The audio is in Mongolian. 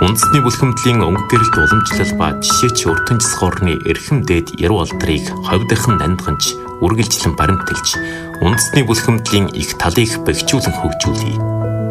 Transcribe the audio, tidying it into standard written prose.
Үндэсний бүлхэмдлийн өнгө гэрэлт уламжлал ба жишээч уртан цэсгорны эрхэм дээд яруу алдрыг ховдохон нандганж үргэлжлэн баримтэлж үндэсний бүлхэмдлийн их талыг бэхжүүлэн хөгжүүлье.